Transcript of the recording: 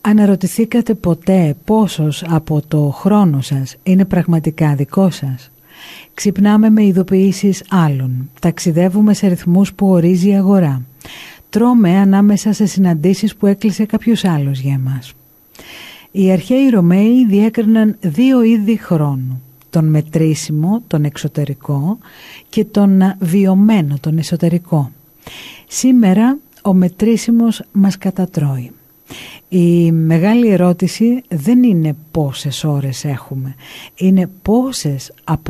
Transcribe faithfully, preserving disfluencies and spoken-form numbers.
Αναρωτηθήκατε ποτέ πόσος από το χρόνο σας είναι πραγματικά δικό σας? Ξυπνάμε με ειδοποιήσεις άλλων. Ταξιδεύουμε σε ρυθμούς που ορίζει η αγορά. Τρώμε ανάμεσα σε συναντήσεις που έκλεισε κάποιος άλλος για εμάς. Οι αρχαίοι Ρωμαίοι διέκριναν δύο είδη χρόνου. Τον μετρήσιμο, τον εξωτερικό, και τον βιωμένο, τον εσωτερικό. Σήμερα ο μετρήσιμος μας κατατρώει. Η μεγάλη ερώτηση δεν είναι πόσες ώρες έχουμε, είναι πόσες από